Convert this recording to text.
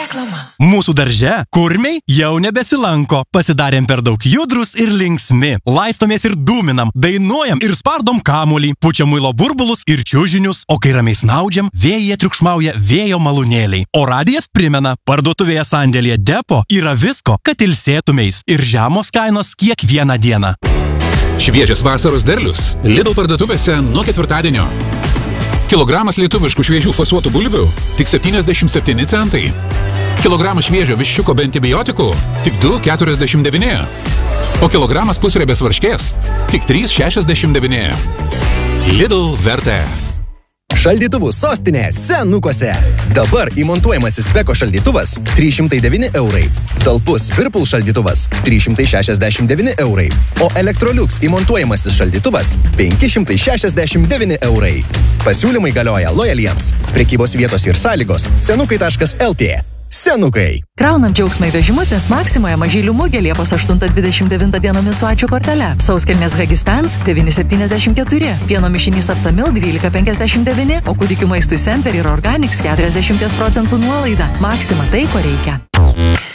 Reklama. Mūsų darže kurmiai jau nebesilanko. Pasidarėm per daug judrus ir linksmi. Laistomės ir dūminam, dainuojam ir spardom kamuolį, pučiam muilo burbulus ir čiužinius, o kai ramiai snaudžiam, vėjyje triukšmauja vėjo malūnėliai. O radijas primena, parduotuvėje sandėlyje Depo yra visko, kad ilsėtumeis ir žemos kainos kiekvieną dieną. Šviežias vasaros derlius Lidl parduotuvėse nuo ketvirtadienio. Kilogramas lietuviškų šviežių fasuotų bulvių tik 77 centai. Kilogramas šviežio viščiuko be antibiotikų tik 2,49. O kilogramas pusriebės varškės tik 3,69. Lidl vertė. Šaldytuvų sostinė Senukuose. Dabar įmontuojamasis Beko šaldytuvas 309 eurai. Talpus Whirlpool šaldytuvas 369 eurai. O Electrolux įmontuojamasis šaldytuvas 569 eurai. Pasiūlymai galioja lojaliems. Prekybos vietos ir sąlygos senukai.lt. Senukai. Kraunam džiaugsmą į vežimus, nes Maksimoje mažylių mugė Liepos 8-29 dienomis su ačiū kortele. Sauskelnės Hagispens 9,74, pieno mišinys Aptamil 12,59, o kūdikių maistui Semper ir Organics 40% nuolaida. Maksima tai, ko reikia.